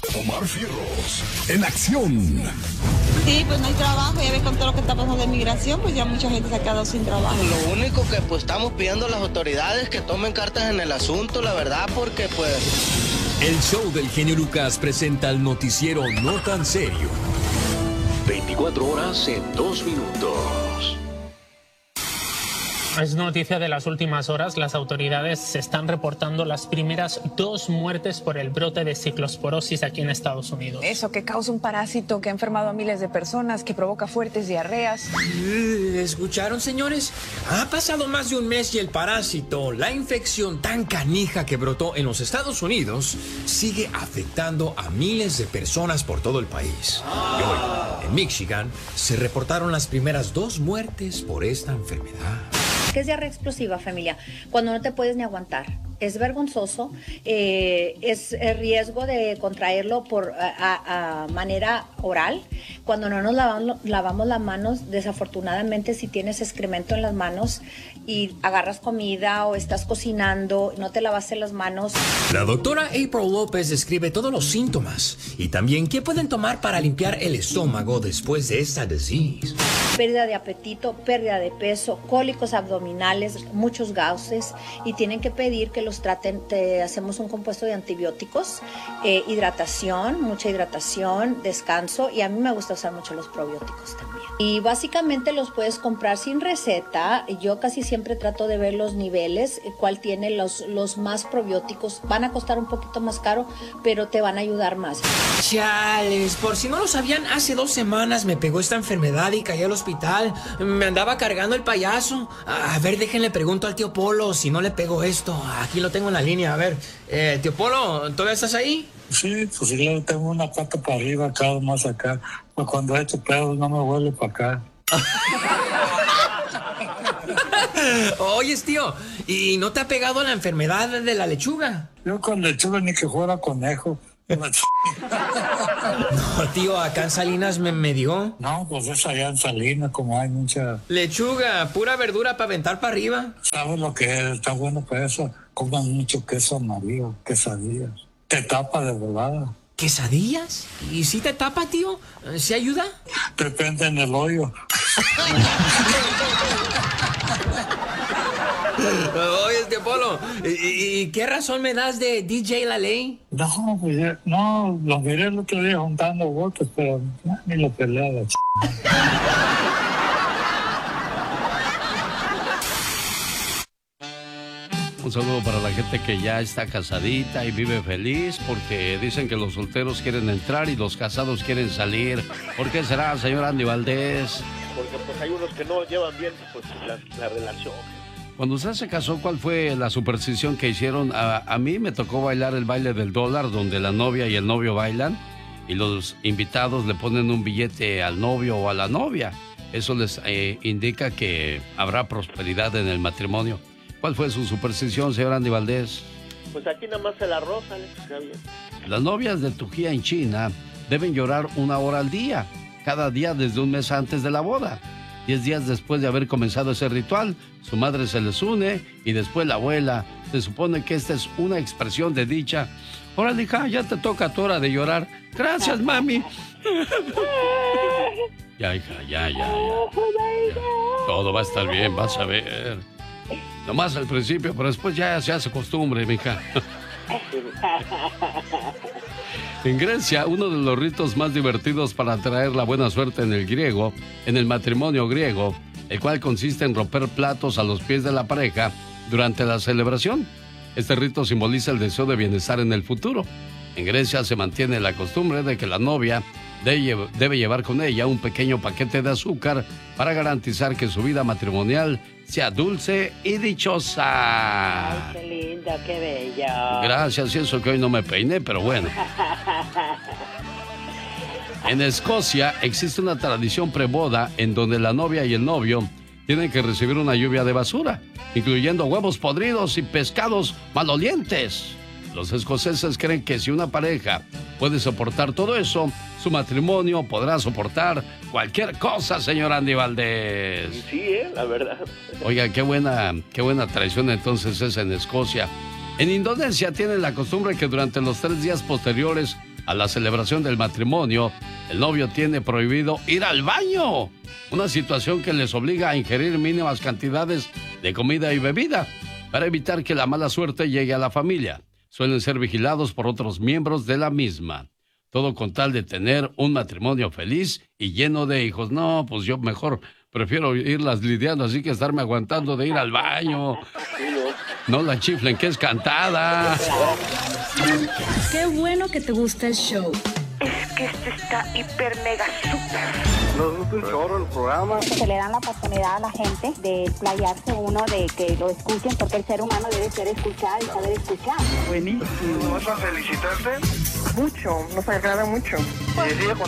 Omar Fierros, en acción. Sí, pues no hay trabajo, ya ves con todo lo que está pasando de migración, pues ya mucha gente se ha quedado sin trabajo. Lo único que pues estamos pidiendo a las autoridades que tomen cartas en el asunto, la verdad, porque pues... El show del genio Lucas presenta el noticiero No Tan Serio. 24 horas en 2 minutos. Es noticia de las últimas horas. Las autoridades están reportando las primeras 2 muertes por el brote de ciclosporosis aquí en Estados Unidos. Eso, que causa un parásito que ha enfermado a miles de personas, que provoca fuertes diarreas. ¿Escucharon, señores? Ha pasado más de un mes y el parásito, la infección tan canija que brotó en los Estados Unidos, sigue afectando a miles de personas por todo el país. Y hoy, en Michigan, se reportaron las primeras 2 muertes por esta enfermedad. ¿Qué es diarrea explosiva, familia? Cuando no te puedes ni aguantar. Es vergonzoso, es riesgo de contraerlo por a manera oral. Cuando no nos lavamos las manos, desafortunadamente si tienes excremento en las manos y agarras comida o estás cocinando, no te lavaste las manos. La doctora April López describe todos los síntomas y también qué pueden tomar para limpiar el estómago después de esta disease. Pérdida de apetito, pérdida de peso, cólicos abdominales, muchos gases, y tienen que pedir que los traten. Te hacemos un compuesto de antibióticos, hidratación, mucha hidratación, descanso, y a mí me gusta usar mucho los probióticos también. Y básicamente los puedes comprar sin receta. Yo casi siempre trato de ver los niveles, cuál tiene los más probióticos. Van a costar un poquito más caro, pero te van a ayudar más. Chales, por si no lo sabían, hace 2 semanas me pegó esta enfermedad y caí al hospital. Me andaba cargando el payaso. A ver, déjenle pregunto al tío Polo si no le pegó esto. Aquí lo tengo en la línea. A ver, tío Polo, ¿todavía estás ahí? Sí, pues sí, le tengo una pata para arriba, acá, más acá. Pues cuando he hecho pedos no me vuelve para acá. Oyes, tío, ¿y no te ha pegado la enfermedad de la lechuga? Yo con lechuga ni que fuera conejo. No, tío, acá en Salinas me dio. No, pues es allá en Salinas, como hay mucha... Lechuga, pura verdura para aventar para arriba. ¿Sabes lo que es? Está bueno para eso. Coman mucho queso amarillo, quesadillas. Te tapa de volada. ¿Quesadillas? ¿Y si te tapa, tío? ¿Se ayuda? Depende en el hoyo. Oye, tío Polo, ¿y qué razón me das de DJ La Ley? No, pues no, lo miré el otro día juntando votos, pero ni lo peleaba. Un saludo para la gente que ya está casadita y vive feliz, porque dicen que los solteros quieren entrar y los casados quieren salir. ¿Por qué será, señor Andy Valdés? Porque pues hay unos que no llevan bien pues la relación. Cuando usted se casó, ¿cuál fue la superstición que hicieron? A mí me tocó bailar el baile del dólar, donde la novia y el novio bailan y los invitados le ponen un billete al novio o a la novia. Eso les indica que habrá prosperidad en el matrimonio. ¿Cuál fue su superstición, señor Andy Valdés? Pues aquí nada más el arroz, Alex, está bien. Las novias de Tujía en China deben llorar 1 hora al día, cada día desde un mes antes de la boda. 10 días después de haber comenzado ese ritual, su madre se les une y después la abuela. Se supone que esta es una expresión de dicha. Órale, hija, ya te toca tu hora de llorar. Gracias, mami. Ya, hija, ya. Todo va a estar bien, vas a ver. Nomás al principio, pero después ya se hace costumbre, mija. En Grecia, uno de los ritos más divertidos para atraer la buena suerte en el matrimonio griego, el cual consiste en romper platos a los pies de la pareja durante la celebración. Este rito simboliza el deseo de bienestar en el futuro. En Grecia se mantiene la costumbre de que la novia debe llevar con ella un pequeño paquete de azúcar para garantizar que su vida matrimonial sea dulce y dichosa. Ay, qué lindo, qué bello. Gracias, y eso que hoy no me peiné, pero bueno. En Escocia existe una tradición preboda en donde la novia y el novio tienen que recibir una lluvia de basura, incluyendo huevos podridos y pescados malolientes. Los escoceses creen que si una pareja puede soportar todo eso, su matrimonio podrá soportar cualquier cosa, señor Andy Valdés. Sí, la verdad. Oiga, qué buena tradición entonces es en Escocia. En Indonesia tienen la costumbre que durante los 3 días posteriores a la celebración del matrimonio, el novio tiene prohibido ir al baño. Una situación que les obliga a ingerir mínimas cantidades de comida y bebida para evitar que la mala suerte llegue a la familia. Suelen ser vigilados por otros miembros de la misma. Todo con tal de tener un matrimonio feliz y lleno de hijos. No, pues yo mejor prefiero irlas lidiando así que estarme aguantando de ir al baño. No la chiflen, que es cantada. Qué bueno que te gusta el show. Es que este está hiper mega super. Nos gusta un chorro el programa. Se le dan la oportunidad a la gente de explayarse uno, de que lo escuchen, porque el ser humano debe ser escuchado y saber escuchar. Buenísimo. ¿Vas a felicitarte? Mucho, nos agrada mucho. Y sigue con